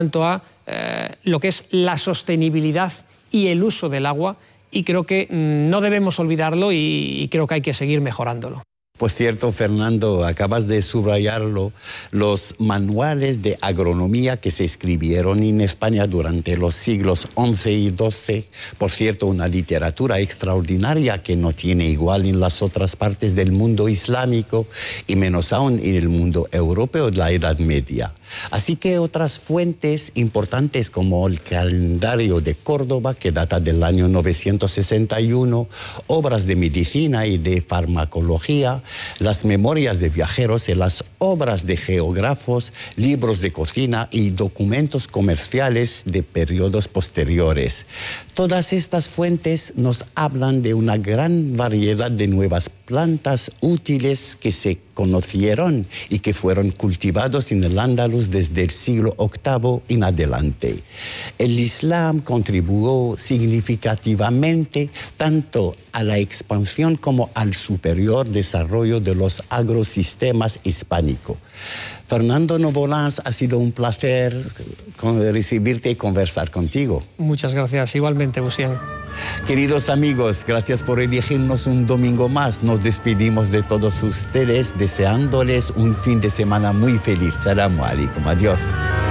cuanto a lo que es la sostenibilidad y el uso del agua, y creo que no debemos olvidarlo y creo que hay que seguir mejorándolo. Por cierto, Fernando, acabas de subrayarlo, los manuales de agronomía que se escribieron en España durante los siglos XI y XII, por cierto, una literatura extraordinaria que no tiene igual en las otras partes del mundo islámico y menos aún en el mundo europeo de la Edad Media. Así que otras fuentes importantes como el calendario de Córdoba, que data del año 961, obras de medicina y de farmacología, las memorias de viajeros y las obras de geógrafos, libros de cocina y documentos comerciales de periodos posteriores. Todas estas fuentes nos hablan de una gran variedad de nuevas plantas útiles que se conocieron y que fueron cultivados en el Andalus desde el siglo VIII en adelante. El Islam contribuyó significativamente tanto a la expansión como al superior desarrollo de los agrosistemas hispánicos. Fernando Novolans, ha sido un placer recibirte y conversar contigo. Muchas gracias, igualmente, Busian. Queridos amigos, gracias por elegirnos un domingo más. Nos despedimos de todos ustedes deseándoles un fin de semana muy feliz. Salamu alaikum. Adiós.